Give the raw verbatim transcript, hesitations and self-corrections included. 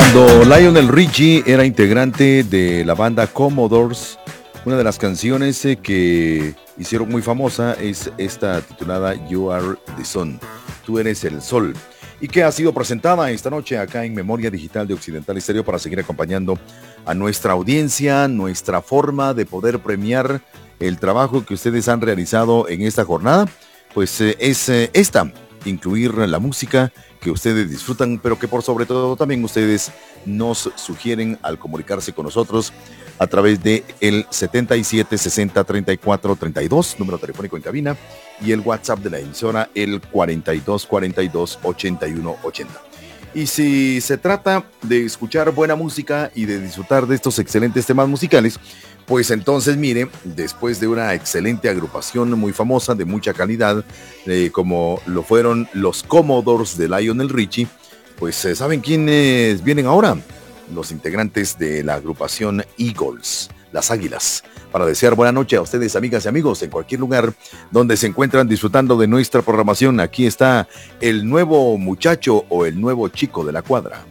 Cuando Lionel Richie era integrante de la banda Commodores, una de las canciones eh, que hicieron muy famosa es esta titulada You Are the Sun, Tú eres el sol, y que ha sido presentada esta noche acá en Memoria Digital de Occidental Estéreo para seguir acompañando a nuestra audiencia, nuestra forma de poder premiar el trabajo que ustedes han realizado en esta jornada, pues eh, es eh, esta, incluir la música que ustedes disfrutan, pero que por sobre todo también ustedes nos sugieren al comunicarse con nosotros a través de el setenta y siete sesenta treinta y cuatro treinta y dos, número telefónico en cabina, y el WhatsApp de la emisora, el cuarenta y dos cuarenta y dos ochenta y uno ochenta. Y si se trata de escuchar buena música y de disfrutar de estos excelentes temas musicales, pues entonces mire, después de una excelente agrupación muy famosa, de mucha calidad, eh, como lo fueron los Commodores de Lionel Richie, pues eh, ¿saben quiénes vienen ahora? Los integrantes de la agrupación Eagles, las Águilas, para desear buena noche a ustedes, amigas y amigos, en cualquier lugar donde se encuentran disfrutando de nuestra programación. Aquí está el nuevo muchacho o el nuevo chico de la cuadra.